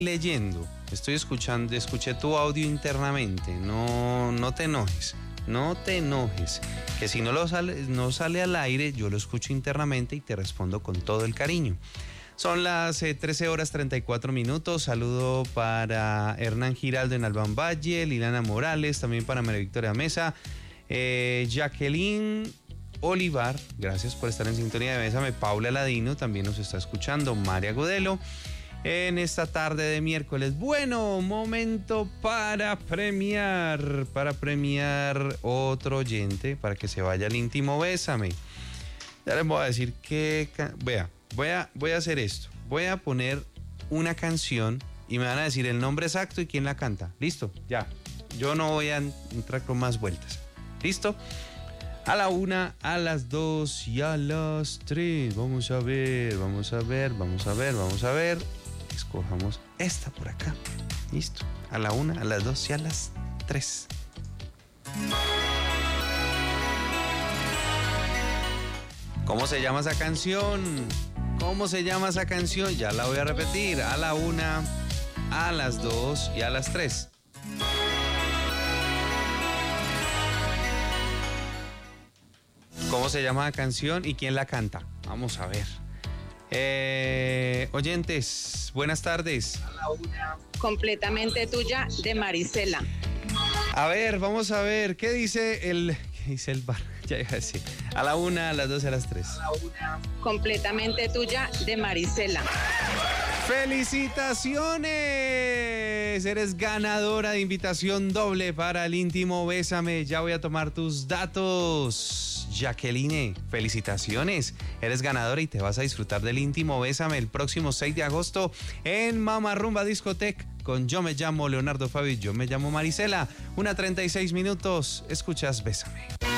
leyendo, estoy escuchando, escuché tu audio internamente, no te enojes. No te enojes, que si no sale al aire, yo lo escucho internamente y te respondo con todo el cariño. Son las 13 horas 34 minutos. Saludo para Hernán Giraldo en Albán Valle, Liliana Morales, también para María Victoria Mesa, Jacqueline Olivar, gracias por estar en sintonía de Bésame. Paula Ladino también nos está escuchando, María Godelo. En esta tarde de miércoles, bueno, momento para premiar otro oyente para que se vaya al íntimo Bésame. Ya les voy a decir que, vea, voy a hacer esto, voy a poner una canción y me van a decir el nombre exacto y quién la canta. ¿Listo? Ya, yo no voy a entrar con más vueltas. ¿Listo? A la 1, a las 2 y a las 3. Vamos a ver. Escojamos esta por acá. Listo. A la 1, a las 2 y a las 3. ¿Cómo se llama esa canción? Ya la voy a repetir. A la 1, a las 2 y a las 3. ¿Cómo se llama la canción y quién la canta? Vamos a ver. Oyentes, buenas tardes. A la 1. Completamente tuya, de Marisela. A ver, vamos a ver. ¿Qué dice el bar? Ya iba a decir. A la 1, a las 2 y a las 3. A la 1. Completamente tuya, de Marisela. ¡Felicitaciones! Eres ganadora de invitación doble para el íntimo Bésame. Ya voy a tomar tus datos. Jacqueline, felicitaciones. Eres ganadora y te vas a disfrutar del íntimo Bésame el próximo 6 de agosto en Mama Rumba Discotec con Yo me llamo Leonardo Fabio y yo me llamo Marisela. 1:36 minutos. Escuchas Bésame.